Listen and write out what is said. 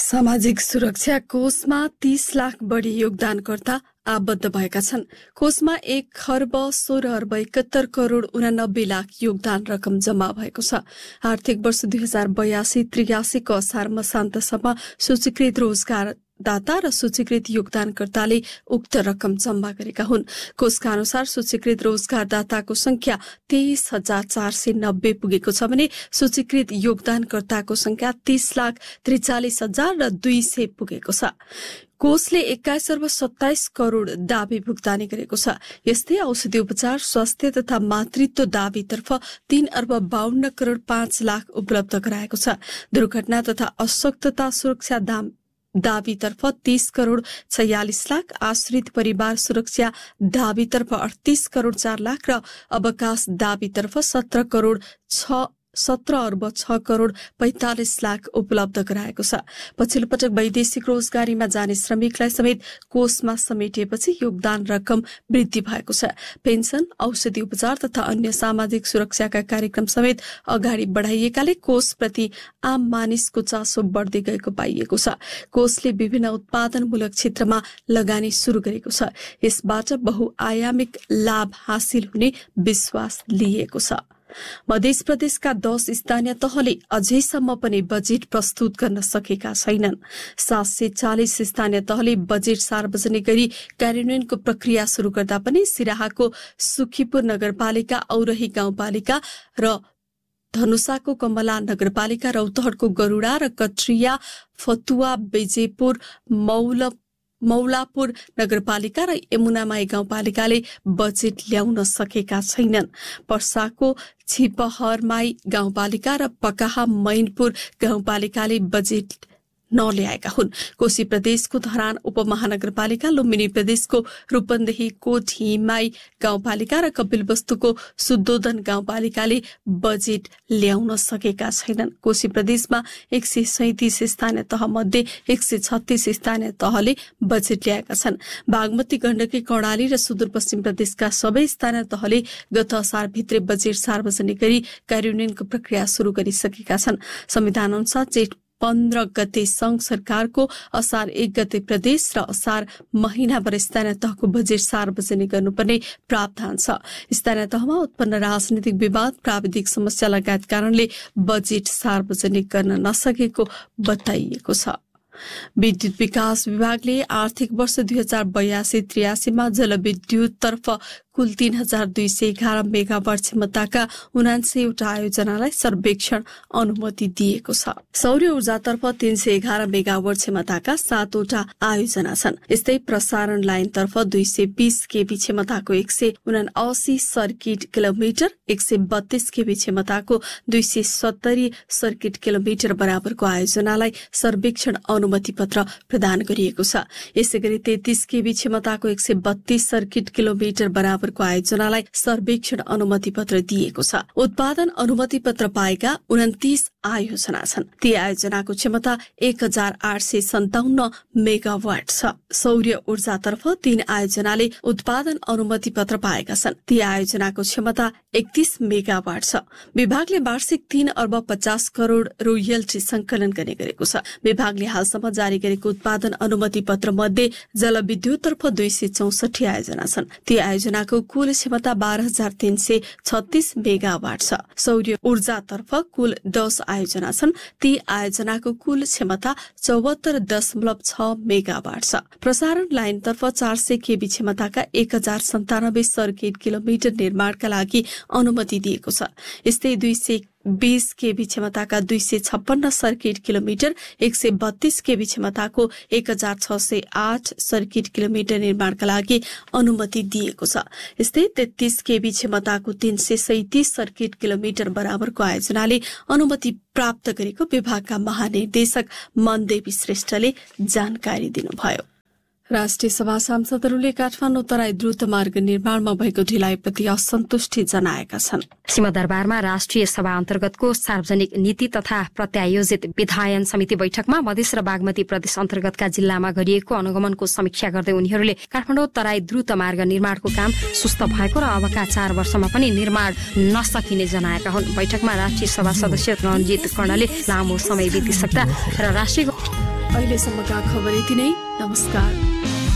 सामाजिक सुरक्षा कोषमा 30 लाख बढी योगदानकर्ता आबद्ध भएका छन्। कोषमा 1,16,71,89 लाख योगदान रकम जम्मा भएको छ। आर्थिक वर्ष 2082-83 को असार मसान्तसम्म सूचीकृत रोजगारदाता र सूचीकृत योगदानकर्ताले उक्त रकम जम्मा गरेका हुन्। कोषका अनुसार सूचीकृत रोजगारदाताको संख्या 23,490 पुगेको छ भने सूचीकृत योगदानकर्ताको संख्या 30,43,200 पुगेको छ। कोषले 21 अर्ब 27 करोड़ दावी भुक्तानी गरेको छ। यस्तै औषधि उपचार, स्वास्थ्य तथा मातृत्व दावीतर्फ 3 अर्ब 52 करोड़ 5 लाख उपलब्ध गराएको छ। दुर्घटना तथा अशक्तता सुरक्षा दावीतर्फ 30 करोड़ 46 लाख, आश्रित परिवार सुरक्षा दावीतर्फ 38 करोड़ 4 लाख र अवकाश दावीतर्फ 17 अर्ब 6 करोड़ 45 लाख उपलब्ध गराएको छ। पछिल्लो पटक वैदेशिक रोजगारीमा जाने श्रमिकलाई समेत कोषमा समेटिएपछि योगदान रकम वृद्धि भएको छ। पेन्सन, औषधि उपचार तथा अन्य सामाजिक सुरक्षाका कार्यक्रम समेत अगाडि बढाइएकाले कोषप्रति आम मानिसको चासो बढ्दै गएको पाइएको छ। कोषले विभिन्न उत्पादनमूलक क्षेत्रमा लगानी शुरू गरेको छ। यसबाट बहुआयामिक लाभ हासिल हुने विश्वास लिएको छ। मध्य प्रदेशका 10 स्थानीय तहले अझैसम्म पनि बजेट प्रस्तुत गर्न सकेका छैनन्। 740 स्थानीय तहले बजेट सार्वजनिक गरी कार्यान्वयनको प्रक्रिया शुरू गर्दा पनि सिराहाको सुखीपुर नगरपालिका, औरही गाउँपालिका र धनुषाको कमला नगरपालिका, रौतहटको गरुडा र कट्रिया, फतुवा, बेजेपुर, मौलापुर नगरपालिका र यमुनामाई गाउँपालिकाले बजेट ल्याउन सकेका छैनन्। पर्साको छिपहरमाई गाउँपालिका र पकाहा मैनपुर गाउँपालिकाले बजेट नल्याएका हुन्। कोशी प्रदेशको धरान उपमहानगरपालिका, लुम्बिनी प्रदेशको रूपन्देही कोठीमाई गाउँपालिका र कपिलवस्तुको सुदोधन गाउँपालिकाले बजेट ल्याउन सकेका छैनन्। कोशी प्रदेशमा 137 स्थानीय तह मध्ये 136 स्थानीय तहले बजेट ल्याएका छन्। बागमती, गण्डकी, कर्णाली र सुदूरपश्चिम प्रदेशका सबै स्थानीय तहले गत असार भित्रै बजेट सार्वजनिक गरी कार्यान्वयनको प्रक्रिया शुरू गरिसकेका छन्। संविधान अनुसार जेठ 15 गते संघ सरकारको, असार 1 गते प्रदेश र असार महिनाभर स्थानीय तहको बजेट सार्वजनिक गर्नुपर्ने प्रावधान छ। स्थानीय तहमा उत्पन्न राजनीतिक विवाद, प्राविधिक समस्या लगायत कारणले बजेट सार्वजनिक गर्न नसकेको बताइएको छ। विद्युत विकास विभागले आर्थिक वर्ष 2082-83 मा जलविद्युत तर्फ कुल 3211 मेगावाट क्षमताका 79 वटा आयोजनालाई सर्वेक्षण अनुमति दिएको छ। सौर्य ऊर्जातर्फ 311 मेगावाट क्षमताका 7 वटा आयोजना छन्। यस्तै प्रसारण लाइनतर्फ 220 केबी क्षमताको 179 सर्किट किलोमिटर, 132 केबी क्षमताको 270 सर्किट किलोमिटर बराबरको आयोजनालाई सर्वेक्षण अनुमति पत्र प्रदान गरिएको छ। यसैगरी 33 केबी क्षमताको 132 सर्किट किलोमिटर बराबर को आयोजनालाई सर्वेक्षण अनुमति पत्र दिएको छ। उत्पादन अनुमति पत्र पाएका 29 आयोजना छन्। ती आयोजनाको क्षमता 1857 मेगावाट छ। सौर्य ऊर्जातर्फ 3 आयोजनाले उत्पादन अनुमति पत्र पाएका छन्। ती आयोजनाको क्षमता 31 मेगावाट छ। विभागले वार्षिक 3 अर्ब 50 करोड़ रोयल्टी संकलन गर्ने गरेको छ। विभागले हालसम्म जारी गरेको उत्पादन अनुमति पत्र मध्ये जलविद्युततर्फ 264 आयोजना छन्। ती आयोजनाको कुल क्षमता 12,336 मेगावाट छ। सौर्य ऊर्जातर्फ कुल 10 आयोजना छन्। ती आयोजनाको कुल क्षमता 74.6 मेगावाट छ। प्रसारण लाइनतर्फ 400 केबी क्षमताका 1097 सर्किट किलोमिटर निर्माणका लागि अनुमति दिएको छ। यस्तै 220 केबी क्षमताका 256 सर्किट किलोमिटर, 132 केबी क्षमताको 1608 सर्किट किलोमिटर निर्माणका लागि अनुमति दिएको छ। यस्तै 33 केबी क्षमताको 337 सर्किट किलोमिटर बराबरको आयोजनाले अनुमति प्राप्त गरेको विभागका महानिर्देशक मनदेवी श्रेष्ठले जानकारी दिनुभयो। राष्ट्रिय सभा सांसदहरूले काठमाडौँ तराई द्रुत मार्ग निर्माणमा भएको ढिलाइप्रति असन्तुष्टि जनाएका छन्। सिंहदरबारमा राष्ट्रिय सभा अन्तर्गतको सार्वजनिक नीति तथा प्रत्यायोजित विधायन समिति बैठकमा मधेस र बागमती प्रदेश अन्तर्गतका जिल्लामा गरिएको अनुगमनको समीक्षा गर्दै उनीहरूले काठमाडौँ तराई द्रुत मार्ग निर्माणको काम सुस्त भएको र अबका 4 वर्षमा पनि निर्माण नसकिने जनाएका हुन्। बैठकमा राष्ट्रिय सभा सदस्य रञ्जित कर्णले लामो समय बितिसक्दा र राष्ट्रिय अहिलेसम्मका खबर यति नै। नमस्कार।